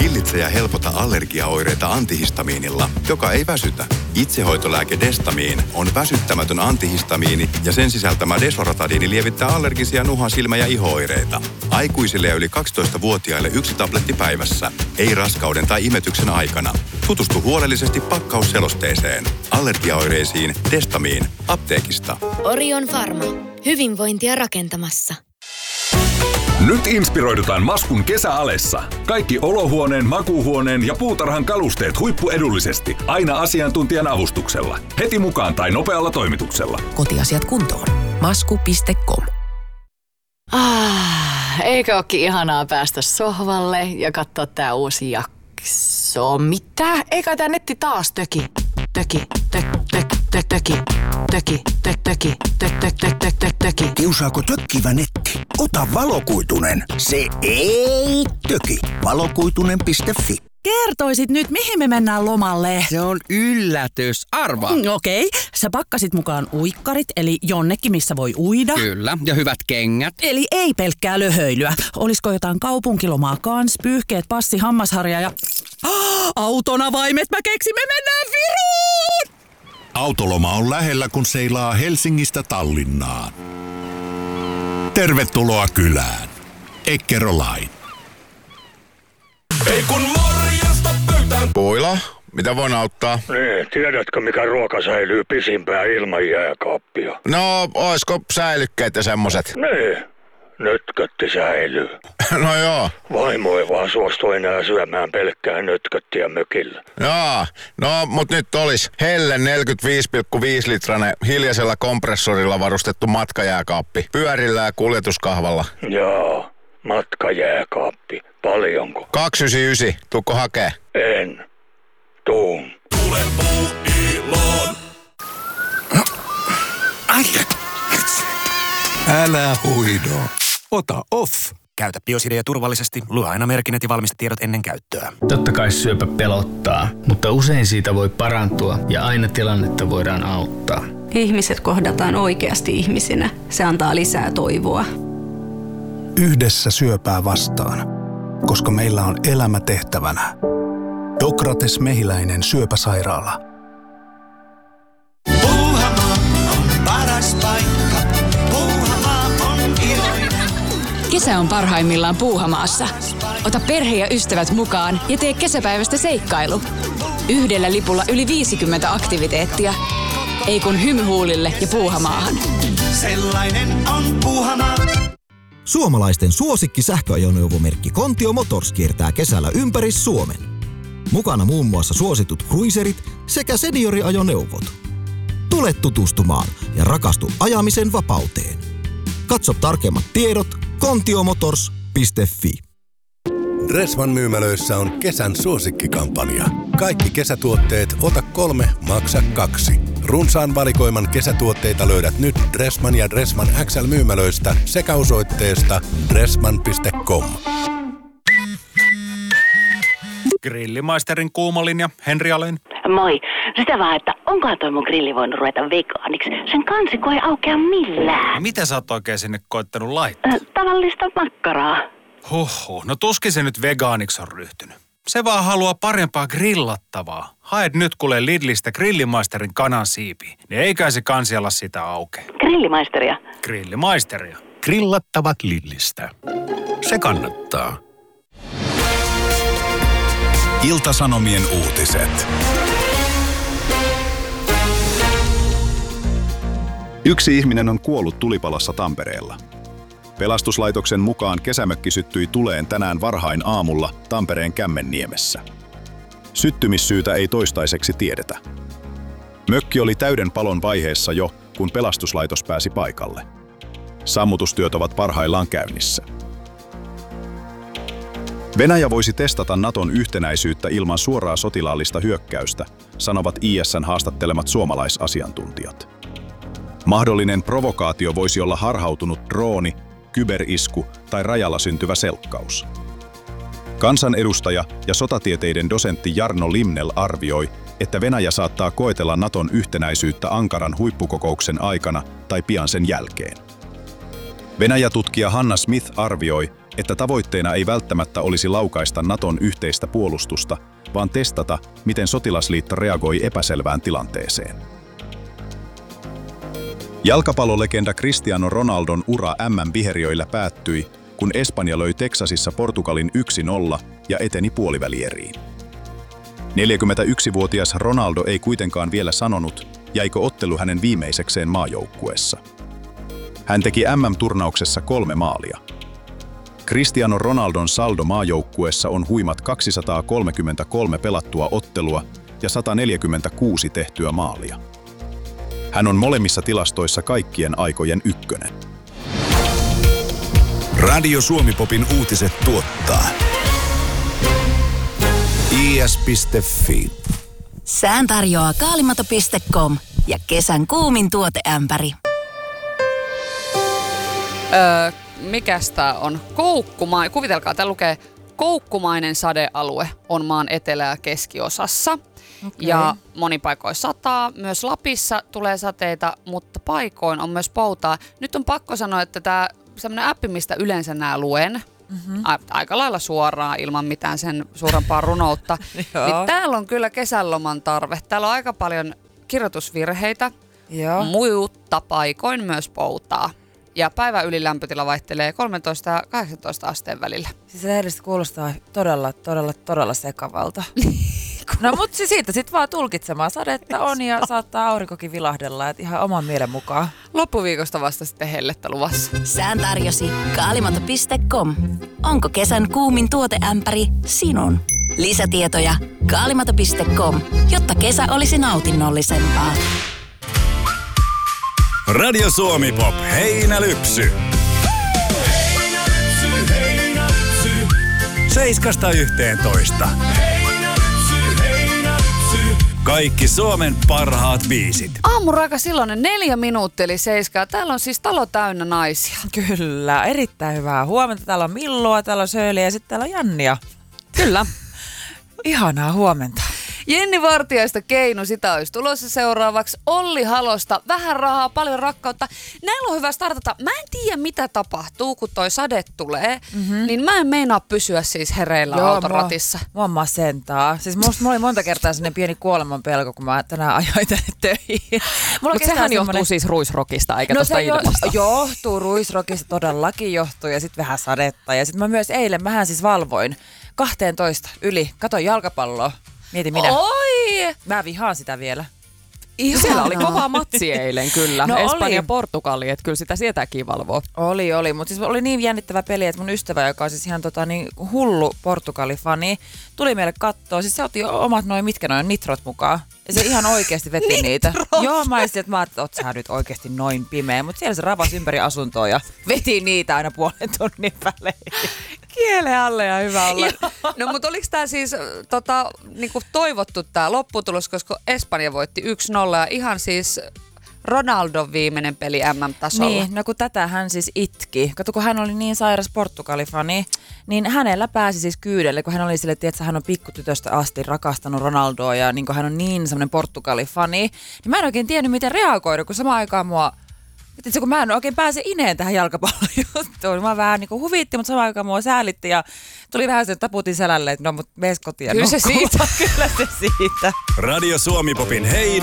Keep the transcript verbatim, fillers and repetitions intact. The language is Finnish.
Hillitse ja helpota allergiaoireita antihistamiinilla, joka ei väsytä. Itsehoitolääke Destamiin on väsyttämätön antihistamiini ja sen sisältämä desloratadiini lievittää allergisia nuha-, silmä- ja iho-oireita. Aikuisille ja yli kaksitoistavuotiaille yksi tabletti päivässä. Ei raskauden tai imetyksen aikana. Tutustu huolellisesti pakkausselosteeseen. Allergiaoireisiin Destamiin. Apteekista. Orion Pharma. Hyvinvointia rakentamassa. Nyt inspiroidutaan Maskun kesäalessa. Kaikki olohuoneen, makuuhuoneen ja puutarhan kalusteet huippuedullisesti. Aina asiantuntijan avustuksella. Heti mukaan tai nopealla toimituksella. Kotiasiat kuntoon. masku piste com. Ah, eikö ookin ihanaa päästä sohvalle ja katsoa tää uusi jakso? Mitä? Eikä tää netti taas töki? Töki, tök, tök, tök, töki, töki, tök, töki, tök, tök, tök, tök, tök, töki. Kiusaako tökkivä netti? Ota valokuitunen. Se ei töki. valokuitunen piste fi. Kertoisit nyt, mihin me mennään lomalle? Se on yllätys. Arvaa. Mm, Okei. Okay. Sä pakkasit mukaan uikkarit, eli jonnekin, missä voi uida. Kyllä. Ja hyvät kengät. Eli ei pelkkää löhöilyä. Olisiko jotain kaupunkilomaa kans, pyyhkeet, passi, hammasharja ja... Oh, autonavaimet, mä keksin, me mennään Viroon! Autoloma on lähellä, kun seilaa Helsingistä Tallinnaan. Tervetuloa kylään. Eckerö Line. Ei kun morjesta pöytään. Puila, mitä voin auttaa? Niin, tiedätkö mikä ruoka säilyy pisimpään ilman jääkaappia? No, oisko säilykkeet ja semmoset? Niin, nötkötti säilyy. No joo. Vaimo ei vaan suostu enää syömään pelkkää nötköttiä mökillä. Joo, no mut nyt olis Helle neljäkymmentäviisi pilkku viisi litrainen hiljaisella kompressorilla varustettu matkajääkaappi. Pyörillä ja kuljetuskahvalla. Joo, matkajääkaappi. Paljonko? kaksisataayhdeksänkymmentäyhdeksän. Tuukko hakee? En. Tuun. Tule Puuiloon. Älä huido. Ota off. Käytä Biosidea turvallisesti. Lue aina merkinnät ja valmistetiedot ennen käyttöä. Totta kai syöpä pelottaa, mutta usein siitä voi parantua ja aina tilannetta voidaan auttaa. Ihmiset kohdataan oikeasti ihmisinä. Se antaa lisää toivoa. Yhdessä syöpää vastaan, koska meillä on elämä tehtävänä. Dokrates Mehiläinen syöpäsairaala. Puuhamaa on paras paikka. Puuhamaa on iloinen. Kesä on parhaimmillaan Puuhamaassa. Ota perhe ja ystävät mukaan ja tee kesäpäivästä seikkailu. Yhdellä lipulla yli viisikymmentä aktiviteettia. Ei kun hymyhuulille ja Puuhamaahan. Sellainen on Puuhamaa. Suomalaisten suosikki sähköajoneuvomerkki Kontio Motors kiertää kesällä ympäri Suomen. Mukana muun muassa suositut cruiserit sekä senioriajoneuvot. Tule tutustumaan ja rakastu ajamisen vapauteen. Katso tarkemmat tiedot kontiomotors piste fi. Dressman myymälöissä on kesän suosikkikampanja. Kaikki kesätuotteet ota kolme, maksa kaksi. Runsaan valikoiman kesätuotteita löydät nyt Dressman ja Dressman X L-myymälöistä sekä osoitteesta dressman piste com. Grillimaisterin kuumolinja, Henri Alén. Moi. Sitä vaan, että onkohan toi mun grilli voinut ruveta vegaaniksi? Sen kansiko ei aukea millään. Mitä sä oot oikein sinne koittanut laittaa? Äh, tavallista makkaraa. Huhhuh, no tuskin se nyt vegaaniksi on ryhtynyt. Se vaan haluaa parempaa grillattavaa. Haet nyt kuule Lidlistä Grillimaisterin kanan siipiä, niin eikä se kansi ala sitä auke. Grillimaisteria? Grillimaisteria. Grillattavat Lidlistä. Se kannattaa. Ilta-Sanomien uutiset. Yksi ihminen on kuollut tulipalossa Tampereella. Pelastuslaitoksen mukaan kesämökki syttyi tuleen tänään varhain aamulla Tampereen Kämmenniemessä. Syttymissyytä ei toistaiseksi tiedetä. Mökki oli täyden palon vaiheessa jo, kun pelastuslaitos pääsi paikalle. Sammutustyöt ovat parhaillaan käynnissä. Venäjä voisi testata Naton yhtenäisyyttä ilman suoraa sotilaallista hyökkäystä, sanovat I S:n haastattelemat suomalaisasiantuntijat. Mahdollinen provokaatio voisi olla harhautunut drooni, kyberisku tai rajalla syntyvä selkkaus. Kansanedustaja ja sotatieteiden dosentti Jarno Limnell arvioi, että Venäjä saattaa koetella Naton yhtenäisyyttä Ankaran huippukokouksen aikana tai pian sen jälkeen. Venäjä-tutkija Hanna Smith arvioi, että tavoitteena ei välttämättä olisi laukaista Naton yhteistä puolustusta, vaan testata, miten sotilasliitto reagoi epäselvään tilanteeseen. Jalkapallolegenda Cristiano Ronaldon ura M M-viheriöillä päättyi, kun Espanja löi Teksasissa Portugalin yksi nolla ja eteni puolivälieriin. neljäkymmentäyksivuotias Ronaldo ei kuitenkaan vielä sanonut, jäikö ottelu hänen viimeisekseen maajoukkueessa. Hän teki M M-turnauksessa kolme maalia. Cristiano Ronaldon saldo maajoukkueessa on huimat kaksisataakolmekymmentäkolme pelattua ottelua ja sata neljäkymmentäkuusi tehtyä maalia. Hän on molemmissa tilastoissa kaikkien aikojen ykkönen. Radio Suomi-popin uutiset tuottaa i s piste f i. Sään tarjoaa kaalimato piste com ja kesän kuumin tuoteämpäri. Öö, mikäs tää on? Koukkumainen. Kuvitelkaa, tää lukee koukkumainen sadealue on maan etelä- ja keskiosassa. Okay. Ja moni paikoissa sataa. Myös Lapissa tulee sateita, mutta paikoin on myös poutaa. Nyt on pakko sanoa, että tää semmoinen appi, mistä yleensä nää luen, mm-hmm. a- aika lailla suoraan ilman mitään sen suurempaa runoutta, niin täällä on kyllä kesäloman tarve. Täällä on aika paljon kirjoitusvirheitä, mutta paikoin myös poutaa. Ja päivän yli lämpötila vaihtelee kolmetoista ja kahdeksantoista asteen välillä. Siis se edes kuulostaa todella, todella, todella sekavalta. No mutta siis siitä sitten vaan tulkitsemaan. Sadetta on ja saattaa aurinkokin vilahdella, että ihan oman mielen mukaan. Loppuviikosta vasta sitten hellettä luvassa. Sään tarjosi kaalimato piste com. Onko kesän kuumin tuoteämpäri sinun? Lisätietoja kaalimato piste com, jotta kesä olisi nautinnollisempaa. Radio Suomi Pop, heinälypsy. Heinälypsy, heinälypsy. Seiskasta yhteentoista. Heinälypsy, heinälypsy. Kaikki Suomen parhaat biisit. Aamuraika silloin neljä minuuttia eli seiskaa. Täällä on siis talo täynnä naisia. Kyllä, erittäin hyvää huomenta. Täällä on Milloa, täällä on Shirleyä ja sitten täällä on Jannia. Kyllä. Ihanaa huomenta. Jenni Vartiaista Keinu, sitä olisi tulossa seuraavaksi. Olli Halosta, vähän rahaa, paljon rakkautta. Näillä on hyvä startata. Mä en tiedä, mitä tapahtuu, kun toi sade tulee, mm-hmm. niin mä en meinaa pysyä siis hereillä Joo, autoratissa. Mua, mua masentaa. Siis musta mulla oli monta kertaa sellainen pieni kuoleman pelko, kun mä tänään ajoin tänne töihin. Mutta sehän semmoinen... johtuu siis ruisrockista, eikä no tosta ilmasta. Jo, johtuu ruisrockista, todellakin johtuu, ja sitten vähän sadetta. Ja sitten mä myös eilen, mähän siis valvoin kahteentoista yli, katoin jalkapalloa. Mieti minä. Oi! Mä vihaan sitä vielä. Ihanaa. Siellä oli kova matsi eilen kyllä. No Espanja ja Portugali, että kyllä sitä sieltäkin valvoo. Oli, oli. Mutta siis oli niin jännittävä peli, että mun ystävä, joka on siis ihan tota, niin hullu Portugali-fani, tuli meille kattoo. Siis se otti omat noin, mitkä noin nitrot mukaan. Ja se ihan oikeasti veti niitä. Joo, mä ajattelin, että mä ajattelin, että oot sä nyt oikeasti noin pimeä. Mutta siellä se ravasi ympäri asuntoa ja veti niitä aina puolen tunnin välein. Kielen alle ja hyvä olla. No mutta oliko tämä siis tota, niinku toivottu tämä lopputulos, koska Espanja voitti yksi nolla ja ihan siis Ronaldon viimeinen peli M M-tasolla. Niin, no kun tätä hän siis itki. Kato, kun hän oli niin sairas Portugali-fani, niin hänellä pääsi siis kyydelle, kun hän oli sille, että hän on pikkutytöstä asti rakastanut Ronaldoa ja niin hän on niin semmoinen Portugali-fani. Niin mä en oikein tiennyt, miten reagoida, kun samaan aikaan mua... Itse kun mä en oikein pääse ineen tähän jalkapallon juttuun, mä vähän niin kuin huvitti, mutta samaan aikaan mua säälitti ja tuli vähän sen taputin selälle, että no mut mees kotiin. Kyllä se siitä. Kyllä se siitä. Radio Suomi Popin hei.